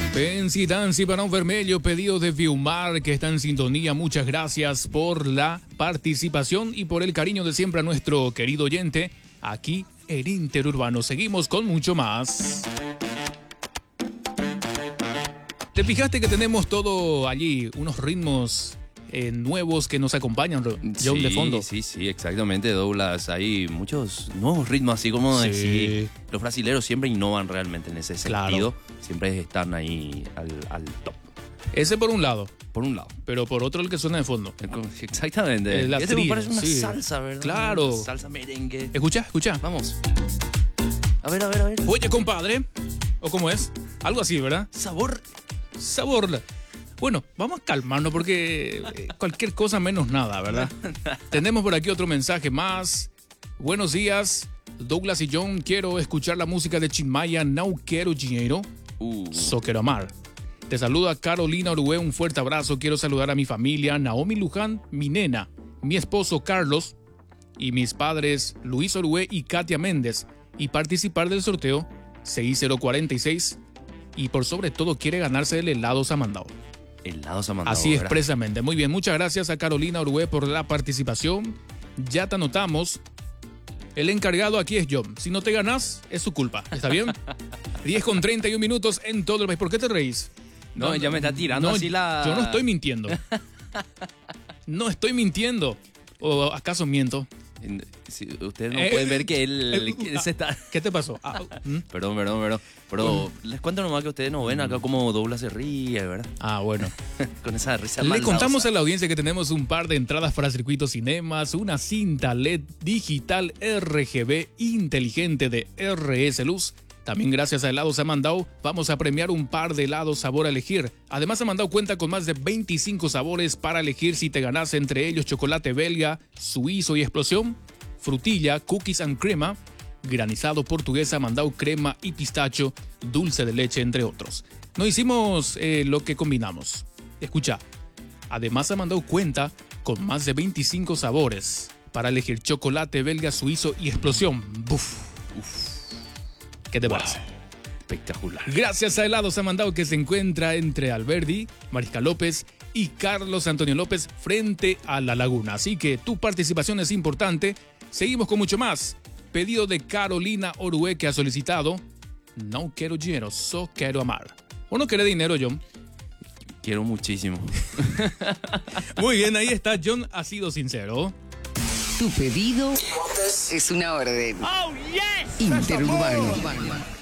Pensi Dancy para un vermelho, pedido de Viumar, que está en sintonía. Muchas gracias por la participación y por el cariño de siempre a nuestro querido oyente aquí en Interurbano. Seguimos con mucho más. ¿Te fijaste que tenemos todo allí, unos ritmos nuevos que nos acompañan, John, de fondo? Sí, exactamente, Douglas. Hay muchos nuevos ritmos, así como decir. Los brasileros siempre innovan realmente en ese sentido. Siempre están ahí al top. Ese por un lado. Por un lado. Pero por otro el que suena de fondo. Exactamente. La este trilla, parece una sí. salsa, ¿verdad? Claro. Una salsa merengue. Escucha. Vamos. A ver. Oye, compadre. ¿O cómo es? Algo así, ¿verdad? Sabor. Bueno, vamos a calmarnos porque cualquier cosa menos nada, ¿verdad? Tenemos por aquí otro mensaje más. Buenos días, Douglas y John. Quiero escuchar la música de Chimaya. No quiero dinero. So quiero amar. Te saluda Carolina Orué. Un fuerte abrazo. Quiero saludar a mi familia, Naomi Luján, mi nena, mi esposo Carlos y mis padres Luis Orué y Katia Méndez. Y participar del sorteo 6046. Y por sobre todo quiere ganarse el helado Samandao. Helado Samandao. Así expresamente. Muy bien, muchas gracias a Carolina Orué por la participación. Ya te anotamos. El encargado aquí es John. Si no te ganas, es su culpa. ¿Está bien? 10:31 en todo el país. ¿Por qué te reís? No, ya me está tirando así la... Yo no estoy mintiendo. No estoy mintiendo. ¿O acaso miento? Si ustedes no pueden ver que él se está... ¿Qué te pasó? Perdón. Pero les cuento nomás que ustedes no ven acá como Douglas se ríe, ¿verdad? Bueno. Con esa risa Le maldadosa. contamos a la audiencia que tenemos un par de entradas para Circuito Cinemas, una cinta LED digital RGB inteligente de RS Luz. También gracias a Helados Samandao vamos a premiar un par de helados sabor a elegir. Además, Samandao cuenta con más de 25 sabores para elegir si te ganas, entre ellos chocolate belga, suizo y explosión, frutilla, cookies and crema, granizado portugués, Samandao crema y pistacho, dulce de leche, entre otros. No hicimos lo que combinamos. Escucha, además Samandao cuenta con más de 25 sabores para elegir chocolate belga, suizo y explosión. ¡Buf! ¿Qué te parece? Espectacular. Gracias a Helados Samandao, que se encuentra entre Alberdi, Mariscal López y Carlos Antonio López frente a La Laguna. Así que tu participación es importante. Seguimos con mucho más. Pedido de Carolina Orué, que ha solicitado: no quiero dinero, solo quiero amar. ¿O no quiere dinero, John? Quiero muchísimo. Muy bien, ahí está. John ha sido sincero. Tu pedido es una orden. Oh, yes. Interurbano.